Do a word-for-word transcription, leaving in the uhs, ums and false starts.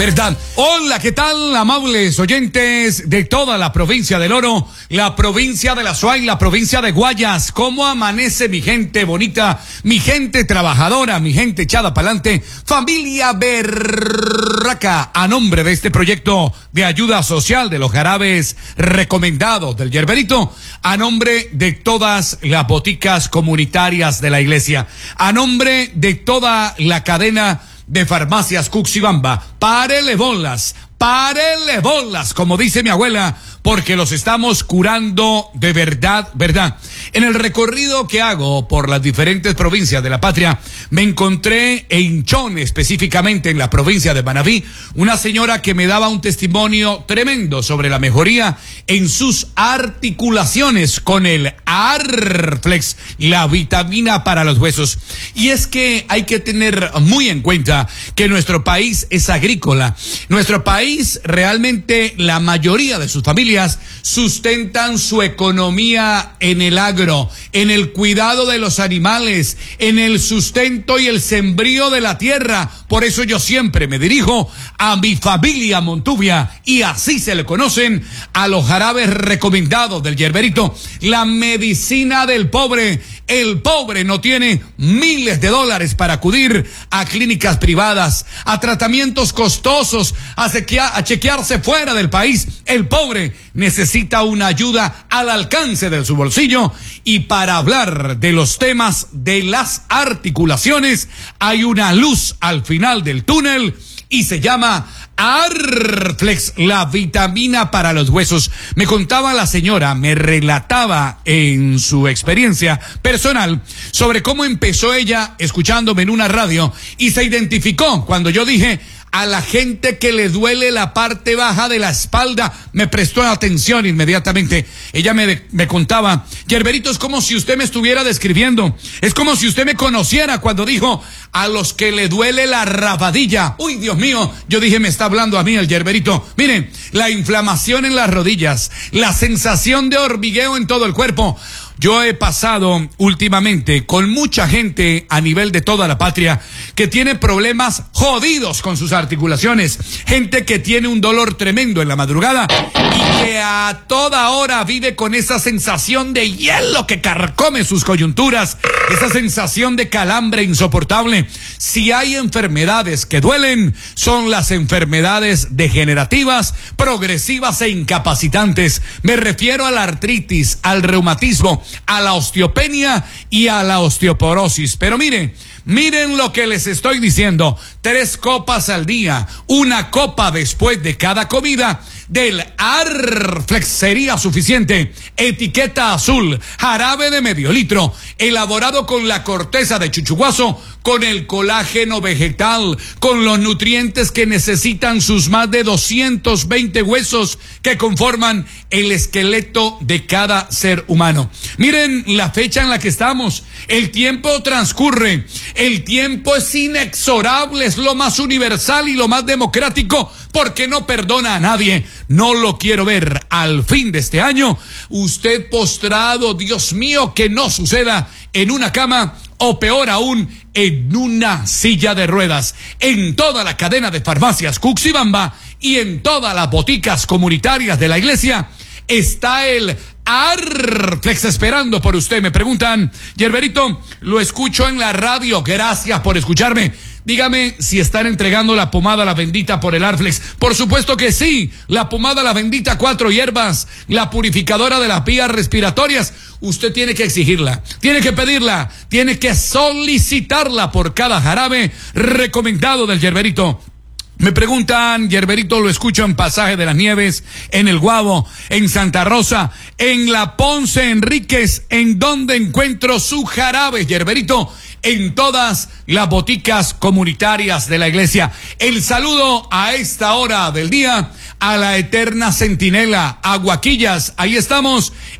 verdad. Hola, ¿qué tal, amables oyentes de toda la provincia del Oro, la provincia de la Suay, la provincia de Guayas? ¿Cómo amanece mi gente bonita, mi gente trabajadora, mi gente echada pa'lante, familia berraca? A nombre de este proyecto de ayuda social de los jarabes recomendados del Yerberito, a nombre de todas las boticas comunitarias de la iglesia, a nombre de toda la cadena de farmacias Cuxibamba, párele bolas, párele bolas, como dice mi abuela, porque los estamos curando de verdad, verdad. En el recorrido que hago por las diferentes provincias de la patria, me encontré en Chone, específicamente en la provincia de Manabí, una señora que me daba un testimonio tremendo sobre la mejoría en sus articulaciones con el Arflex, la vitamina para los huesos. Y es que hay que tener muy en cuenta que nuestro país es agrícola. Nuestro país, realmente la mayoría de sus familias sustentan su economía en el agro, en el cuidado de los animales, en el sustento y el sembrío de la tierra. Por eso yo siempre me dirijo a mi familia Montuvia, y así se le conocen a los jarabes recomendados del Yerberito, la medicina del pobre. El pobre no tiene miles de dólares para acudir a clínicas privadas, a tratamientos costosos, a, sequia, a chequearse fuera del país. El pobre necesita una ayuda al alcance de su bolsillo. Y para hablar de los temas de las articulaciones, hay una luz al final del túnel y se llama Arflex, la vitamina para los huesos. Me contaba la señora, me relataba en su experiencia personal sobre cómo empezó ella escuchándome en una radio y se identificó cuando yo dije: a la gente que le duele la parte baja de la espalda, me prestó atención inmediatamente. Ella me, me contaba: Yerberito, es como si usted me estuviera describiendo, es como si usted me conociera, cuando dijo a los que le duele la rabadilla. Uy, Dios mío, yo dije, me está hablando a mí el Yerberito. Miren, la inflamación en las rodillas, la sensación de hormigueo en todo el cuerpo. Yo he pasado últimamente con mucha gente a nivel de toda la patria que tiene problemas jodidos con sus articulaciones, gente que tiene un dolor tremendo en la madrugada y que a toda hora vive con esa sensación de hielo que carcome sus coyunturas, esa sensación de calambre insoportable. Si hay enfermedades que duelen, son las enfermedades degenerativas, progresivas e incapacitantes. Me refiero a la artritis, al reumatismo, a la osteopenia y a la osteoporosis. Pero miren, miren lo que les estoy diciendo: tres copas al día, una copa después de cada comida del Arflex sería suficiente. Etiqueta azul, jarabe de medio litro, elaborado con la corteza de chuchuguazo, con el colágeno vegetal, con los nutrientes que necesitan sus más de doscientos veinte huesos que conforman el esqueleto de cada ser humano. Miren la fecha en la que estamos. El tiempo transcurre, el tiempo es inexorable, es lo más universal y lo más democrático, porque no perdona a nadie. No lo quiero ver al fin de este año usted postrado, Dios mío, que no suceda, en una cama o peor aún, en una silla de ruedas. En toda la cadena de farmacias Cuxibamba y en todas las boticas comunitarias de la iglesia está el Arflex esperando por usted. Me preguntan: Yerberito, lo escucho en la radio, gracias por escucharme. Dígame si están entregando la pomada La Bendita por el Arflex. Por supuesto que sí, la pomada La Bendita, cuatro hierbas, la purificadora de las vías respiratorias. Usted tiene que exigirla, tiene que pedirla, tiene que solicitarla por cada jarabe recomendado del Yerberito. Me preguntan: Yerberito, lo escucho en Pasaje de las Nieves, en El Guabo, en Santa Rosa, en La Ponce Enríquez. ¿En dónde encuentro su jarabe, Yerberito? En todas las boticas comunitarias de la iglesia. El saludo a esta hora del día a la eterna centinela, a Guaquillas. Ahí estamos